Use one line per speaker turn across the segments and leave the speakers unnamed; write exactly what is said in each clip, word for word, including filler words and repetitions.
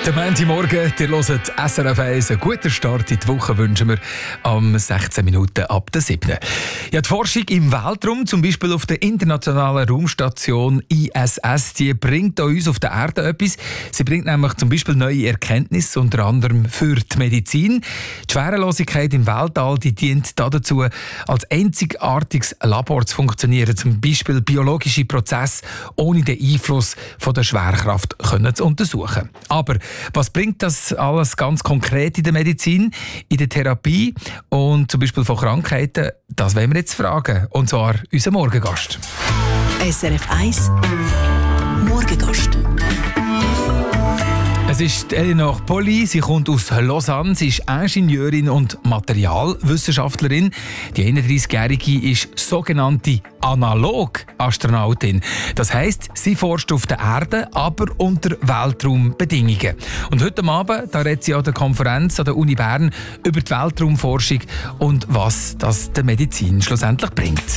Der Montagmorgen, ihr hört S R F eins. Einen guten Start in die Woche wünschen wir am sechzehn Minuten ab der siebten. Ja, die Forschung im Weltraum, zum Beispiel auf der internationalen Raumstation I S S, die bringt auch uns auf der Erde etwas. Sie bringt nämlich zum Beispiel neue Erkenntnisse, unter anderem für die Medizin. Die Schwerelosigkeit im Weltall die dient dazu, als einzigartiges Labor zu funktionieren, zum Beispiel biologische Prozesse ohne den Einfluss von der Schwerkraft können zu untersuchen. Aber was bringt das alles ganz konkret in der Medizin, in der Therapie und zum Beispiel von Krankheiten? Das wollen wir jetzt fragen. Und zwar unser Morgengast.
S R F eins Morgengast.
Es ist Elinor Polly, sie kommt aus Lausanne, sie ist Ingenieurin und Materialwissenschaftlerin. Die einunddreißigjährige ist sogenannte Analog-Astronautin. Das heisst, sie forscht auf der Erde, aber unter Weltraumbedingungen. Und heute Abend da redet sie an der Konferenz an der Uni Bern über die Weltraumforschung und was das der Medizin schlussendlich bringt.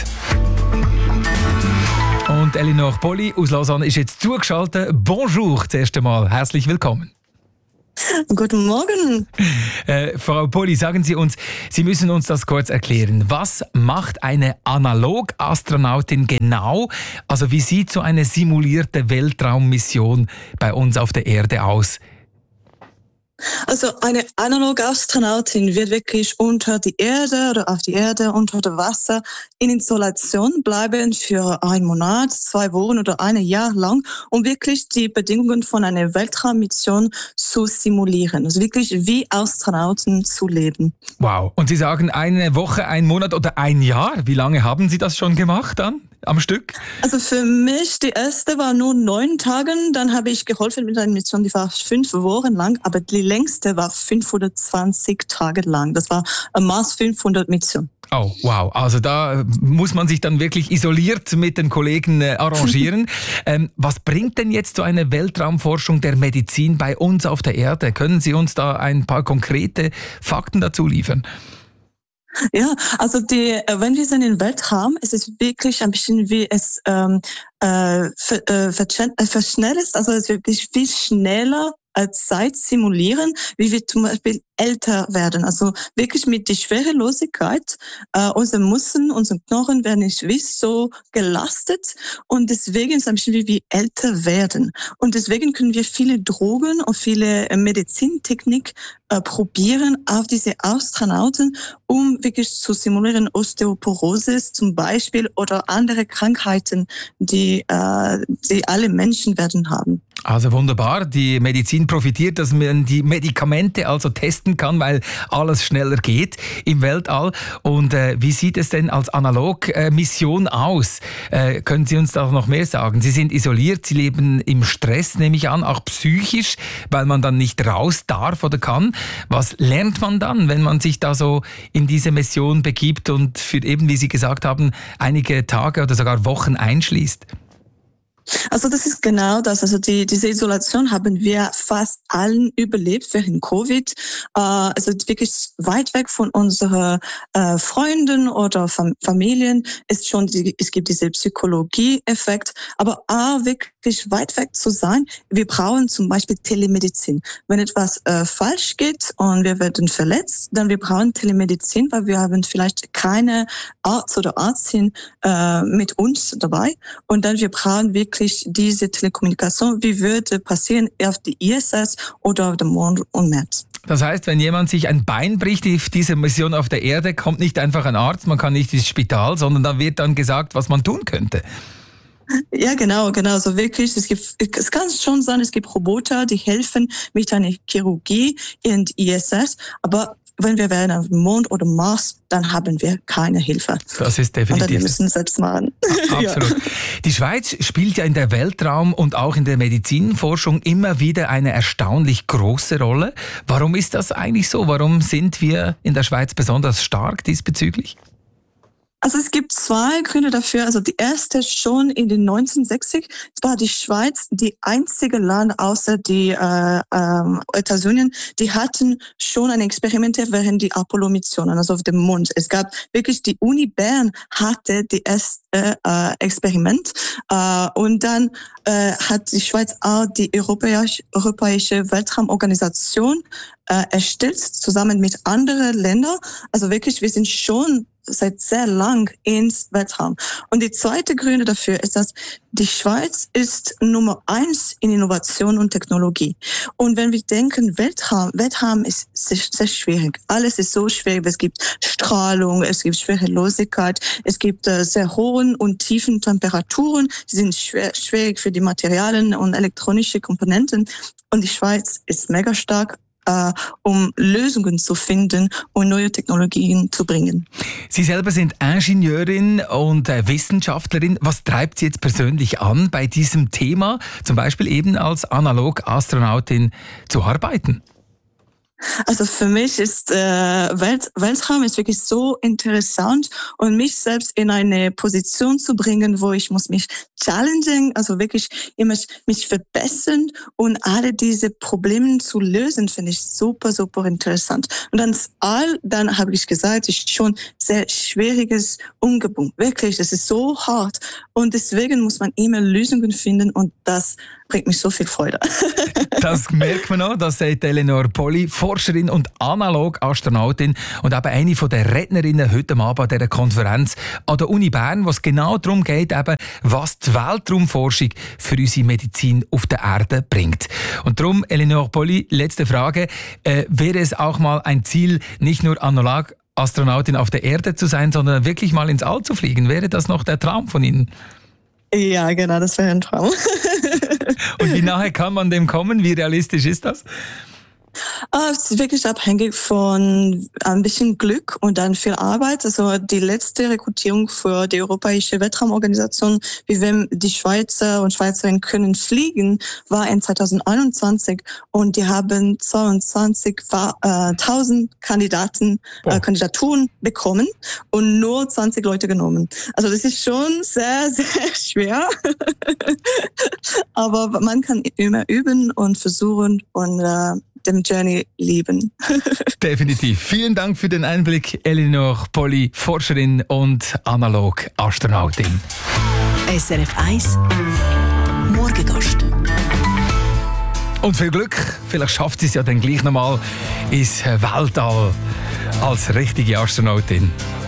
Und Elinor Polly aus Lausanne ist jetzt zugeschaltet. Bonjour, zuerst einmal. Herzlich willkommen.
Guten Morgen.
Äh, Frau Polly, sagen Sie uns, Sie müssen uns das kurz erklären. Was macht eine Analog-Astronautin genau? Also wie sieht so eine simulierte Weltraummission bei uns auf der Erde aus?
Also eine analoge Astronautin wird wirklich unter die Erde oder auf die Erde unter dem Wasser in Isolation bleiben für einen Monat, zwei Wochen oder ein Jahr lang, um wirklich die Bedingungen von einer Weltraummission zu simulieren. Also wirklich wie Astronauten zu leben.
Wow. Und Sie sagen eine Woche, ein Monat oder ein Jahr. Wie lange haben Sie das schon gemacht dann? Am Stück?
Also für mich, die erste war nur neun Tage, dann habe ich geholfen mit einer Mission, die war fünf Wochen lang, aber die längste war fünfhundertzwanzig Tage lang. Das war eine Mars fünfhundert Mission.
Oh, wow. Also da muss man sich dann wirklich isoliert mit den Kollegen äh, arrangieren. ähm, was bringt denn jetzt so eine Weltraumforschung der Medizin bei uns auf der Erde? Können Sie uns da ein paar konkrete Fakten dazu liefern?
Ja, also die, wenn wir sind im Weltraum, es ist wirklich ein bisschen wie es ähm, äh, ver, äh, verschnellt ist, also es wird wirklich viel schneller als Zeit simulieren, wie wir zum Beispiel älter werden. Also wirklich mit der Schwerelosigkeit. Äh, unsere Muskeln, unsere Knochen werden nicht wie so gelastet und deswegen ist es ein bisschen wie wir älter werden. Und deswegen können wir viele Drogen und viele äh, Medizintechnik äh, probieren auf diese Astronauten, um wirklich zu simulieren Osteoporose zum Beispiel oder andere Krankheiten, die, äh, die alle Menschen werden haben.
Also wunderbar, die Medizin profitiert, dass man die Medikamente also testen kann, weil alles schneller geht im Weltall. Und äh, wie sieht es denn als Analog-Mission aus? Äh, können Sie uns da noch mehr sagen? Sie sind isoliert, Sie leben im Stress, nehme ich an, auch psychisch, weil man dann nicht raus darf oder kann. Was lernt man dann, wenn man sich da so in diese Mission begibt und für eben, wie Sie gesagt haben, einige Tage oder sogar Wochen einschließt?
Also das ist genau das. Also die, diese Isolation haben wir fast allen überlebt während Covid. Äh, also wirklich weit weg von unseren äh, Freunden oder Fam- Familien ist schon, die, es gibt diese Psychologie-Effekt, aber auch wirklich weit weg zu sein. Wir brauchen zum Beispiel Telemedizin. Wenn etwas äh, falsch geht und wir werden verletzt, dann wir brauchen Telemedizin, weil wir haben vielleicht keine Arzt oder Ärztin äh, mit uns dabei und dann wir brauchen wirklich diese Telekommunikation, wie würde passieren auf die I S S oder auf dem Mond und Mars.
Das heißt, wenn jemand sich ein Bein bricht auf dieser Mission auf der Erde, kommt nicht einfach ein Arzt, man kann nicht ins Spital, sondern da wird dann gesagt, was man tun könnte.
Ja, genau, genau. So wirklich, es gibt, es kann schon sein, es gibt Roboter, die helfen mit einer Chirurgie in I S S, aber wenn wir wären auf dem Mond oder Mars, dann haben wir keine Hilfe.
Das ist definitiv.
Und dann wir müssen es selbst machen.
Absolut. Ja. Die Schweiz spielt ja in der Weltraum- und auch in der Medizinforschung immer wieder eine erstaunlich große Rolle. Warum ist das eigentlich so? Warum sind wir in der Schweiz besonders stark diesbezüglich?
Also es gibt zwei Gründe dafür. Also die erste schon in den neunzehnhundertsechzig war die Schweiz die einzige Land außer die äh, ähm, États-Unis, die hatten schon ein Experiment während die Apollo-Missionen, also auf dem Mond. Es gab wirklich, die Uni Bern hatte die erste äh, Experiment äh, und dann äh, hat die Schweiz auch die Europäische, Europäische Weltraumorganisation äh, erstellt, zusammen mit anderen Ländern. Also wirklich, wir sind schon seit sehr lang ins Weltraum. Und die zweite Gründe dafür ist, dass die Schweiz ist Nummer eins in Innovation und Technologie. Und wenn wir denken, Weltraum, Weltraum ist sehr, sehr schwierig. Alles ist so schwierig. Es gibt Strahlung, es gibt Schwerelosigkeit, es gibt äh, sehr hohen und tiefen Temperaturen. Sie sind schwer, schwierig für die Materialien und elektronische Komponenten. Und die Schweiz ist mega stark, Uh, um Lösungen zu finden und neue Technologien zu bringen.
Sie selber sind Ingenieurin und äh, Wissenschaftlerin. Was treibt Sie jetzt persönlich an, bei diesem Thema, zum Beispiel eben als Analog-Astronautin zu arbeiten?
Also für mich ist äh, Welt, Weltraum ist wirklich so interessant und mich selbst in eine Position zu bringen, wo ich muss mich challengen, also wirklich immer mich verbessern und alle diese Probleme zu lösen, finde ich super, super interessant. Und dann all, dann habe ich gesagt, ist schon sehr schwieriges Umgebung. Wirklich, das ist so hart und deswegen muss man immer Lösungen finden und das bringt mich so viel Freude.
Das merkt man auch, das sagt Eleanor Polly, Forscherin und Analog-Astronautin und eben eine der Rednerinnen heute Abend an dieser Konferenz an der Uni Bern, wo es genau darum geht, eben, was die Weltraumforschung für unsere Medizin auf der Erde bringt. Und darum, Eleanor Polly, letzte Frage. Äh, wäre es auch mal ein Ziel, nicht nur Analog-Astronautin auf der Erde zu sein, sondern wirklich mal ins All zu fliegen? Wäre das noch der Traum von Ihnen?
Ja, genau, das wäre ein Traum.
Und wie nahe kann man dem kommen? Wie realistisch ist das?
Es ist wirklich abhängig von ein bisschen Glück und dann viel Arbeit. Also die letzte Rekrutierung für die Europäische Weltraumorganisation, wie wir die Schweizer und Schweizerinnen können fliegen, war in zwanzig einundzwanzig und die haben zweiundzwanzigtausend Kandidaten, oh. äh, Kandidaturen bekommen und nur zwanzig Leute genommen. Also das ist schon sehr, sehr schwer. Aber man kann immer üben und versuchen und äh, dem Journey lieben.
Definitiv. Vielen Dank für den Einblick, Eleanor Polly, Forscherin und Analog-Astronautin.
S R F eins Morgengast.
Und viel Glück, vielleicht schafft sie es ja dann gleich nochmal ins Weltall als richtige Astronautin.